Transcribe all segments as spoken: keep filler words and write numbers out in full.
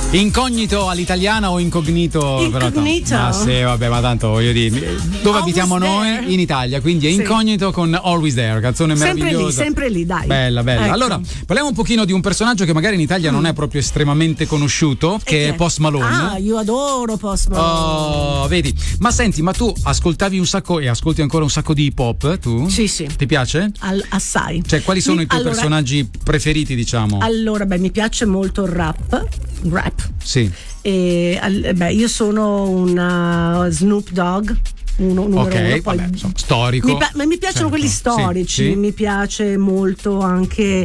Incognito all'italiana o incognito? Incognito. Però, ma sì, vabbè, ma tanto voglio dire, dove Always abitiamo there. noi? In Italia, quindi è Sì. Incognito con Always There, canzone Sempre lì, meravigliosa. sempre lì, dai. Bella, bella. Ecco. Allora, parliamo un pochino di un personaggio che magari in Italia Mm. non è proprio estremamente conosciuto, che E è chi Post Malone. Ah, io adoro Post Malone. Oh, vedi, ma senti, ma tu ascoltavi un sacco e ascolti ancora un sacco di hip hop, tu? Sì, sì. Ti piace? Al- assai. Cioè, quali sono Mi- i tuoi allora- personaggi preferiti, diciamo? Allora, beh, mi piace molto il rap. Rap. Sì. E, al- beh, io sono una Snoop Dogg. Uno, numero Ok, uno, poi vabbè, insomma, storico. Mi, pi- ma mi piacciono Certo, quelli sì, storici, sì. mi piace molto anche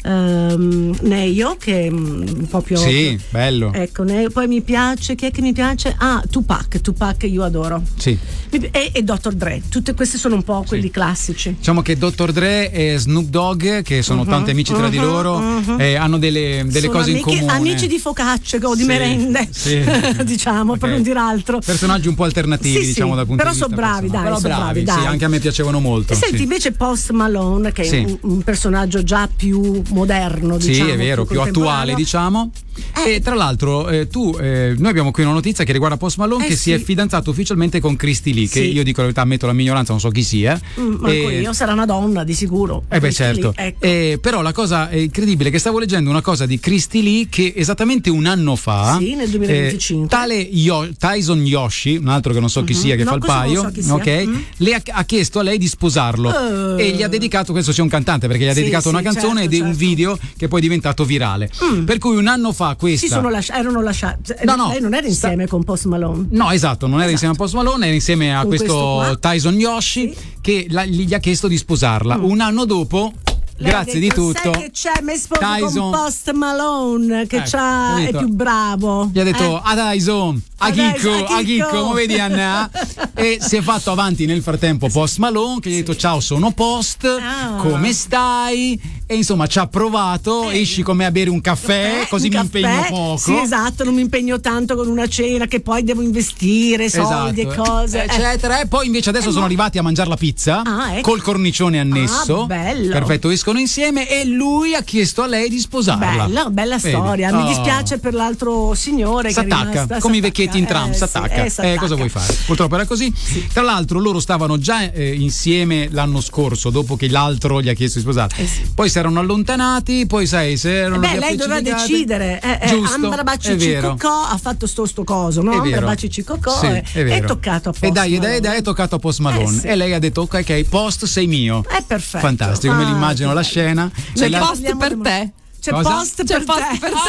um, Neio, che è un po' più. Sì, bello. Ecco, Neio. Poi mi piace, chi è che mi piace? Ah, Tupac, Tupac io adoro. Sì. Mi pi- E, e doctor Dre, tutte queste sono un po' quelli Sì. classici. Diciamo che doctor Dre e Snoop Dogg, che sono Mhm, tanti amici tra di mhm, loro, mhm. eh, hanno delle, delle Sono cose amici, in comune. amici di focacce o di Sì, merende, sì. diciamo, per Ok. non dire altro. Personaggi un po' alternativi, Sì, diciamo, sì, dal punto però di sono vista bravi, personale. dai, Però sono bravi, bravi, sì, dai. anche a me piacevano molto. E senti, sì. invece Post Malone, che Sì. è un, un personaggio già più moderno, diciamo. Sì, è vero, più attuale, contemporaneo. diciamo. Eh. E tra l'altro, eh, tu, eh, noi abbiamo qui una notizia che riguarda Post Malone, Eh, che sì. si è fidanzato ufficialmente con Christy Lee, che Sì. io dico la verità, ammetto la mia ignoranza, non so chi sia. Mm, manco E- io, sarà una donna di sicuro. Eh beh, Christy Lee, certo. ecco. Eh, però la cosa è incredibile è che stavo leggendo una cosa di Christy Lee che esattamente un anno fa, Sì, nel duemilaventicinque. eh, tale Yo- Tyson Yoshi, un altro che non so chi Mhm. sia, che No, fa il questo non paio, so chi sia. ok? Mm. Le ha, ha chiesto a lei di sposarlo Eh. e gli ha dedicato, questo sia un cantante perché gli ha Sì, dedicato sì, una canzone certo, ed è un certo. video che poi è diventato virale. Mm. Per cui un anno fa questa Si sono lasci- erano lasciati. No, no, Lei non era sta- insieme con Post Malone. No, esatto, non era Esatto. insieme a Post Malone, era insieme a Con questo, questo qua? Tyson Yoshi Sì. che la- gli ha chiesto di sposarla. Mm. Un anno dopo, Lei grazie ha di detto, tutto, sai che c'è, mi sposo Tyson- con Post Malone che Ecco, c'ha, è capito? più bravo. gli ha detto Eh? a Tyson, a A Chicco, Tyson, a a Chicco, Chicco. come vedi Anna? E si è fatto avanti nel frattempo Post Malone che gli ha detto ciao, sono Post, Ah. come stai? E insomma ci ha provato, Eh. esci con me a bere un caffè, Eh, così un mi caffè. impegno poco. Sì, esatto, non mi impegno tanto con una cena che poi devo investire soldi Esatto, e cose. Eh. eccetera. E poi invece adesso Eh, sono mo- arrivati a mangiare la pizza Ah, ecco. col cornicione annesso. Ah, bello. Perfetto, escono insieme e lui ha chiesto a lei di sposarla. Bella, bella Vedi? storia. Mi Oh. dispiace per l'altro signore che è S'attacca, rimasta- come i s'attacca. vecchietti in tram, Eh, sì, s'attacca. eh, s'attacca. Eh, cosa vuoi fare? Purtroppo era così. Tra l'altro loro stavano già eh, insieme l'anno scorso, dopo che l'altro gli ha chiesto di sposare. Eh, sì. Poi si erano allontanati, poi sai, si erano Eh beh, lei doveva riappacificati. decidere. Eh, eh, Giusto, Ambra Bacci è vero. Cicocò ha fatto sto, sto coso, no? È Ambra vero. Bacci Cicocò Sì, e è vero. è toccato a Post E dai, e dai, Malone. e dai, è toccato a Post Malone. Eh, sì. E lei ha detto, ok, ok, Post sei mio. È perfetto. Fantastico, me Ah, l'immagino che la bello. scena. C'è E la- post Post per di- te. C'è Cosa? post C'è per post te. per te.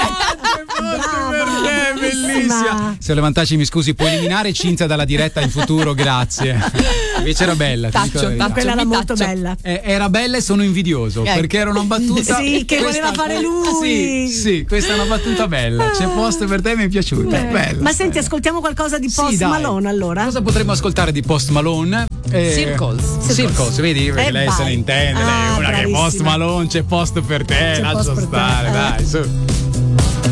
Brava, Perché è bellissima. bellissima. Se Levantacci mi scusi, puoi eliminare Cinzia dalla diretta in futuro, grazie. Invece era bella. ti dico la Taccio, verità. taccio. Quella era mi molto taccio. bella. Eh, era bella e sono invidioso Ecco. perché era una battuta. Sì, che Questa- voleva fare lui. Sì, sì, questa è una battuta bella. C'è posto per te, mi è piaciuta. Eh, Bella. Ma senti, ascoltiamo qualcosa di Sì, Post dai. Malone allora? Cosa potremmo ascoltare di Post Malone? Eh, Circles. Circles, vedi? Perché Eh, lei vai. se ne intende, lei è Ah, una che bravissima. Post Malone, c'è posto per te, C'è lascia posto per te, stare, eh. dai, su.